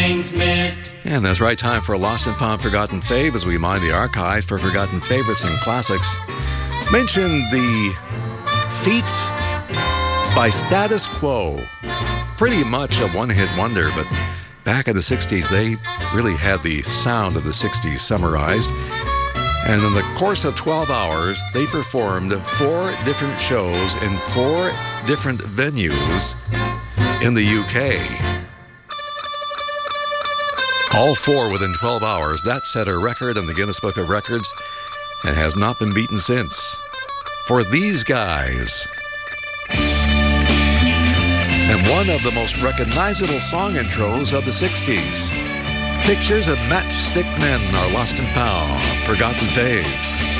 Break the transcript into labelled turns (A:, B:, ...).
A: things missed.
B: And that's right time for a Lost and Found Forgotten Fave as we mine the archives for forgotten favorites and classics. Mention the Feats by Status Quo. Pretty much a one-hit wonder, but back in the 60s, they really had the sound of the 60s summarized. And in the course of 12 hours, they performed 4 different shows in 4 different venues in the UK. All 4 within 12 hours. That set a record in the Guinness Book of Records and has not been beaten since. For these guys. And one of the most recognizable song intros of the 60s. Pictures of Matchstick Men are lost and found. Forgotten Fave.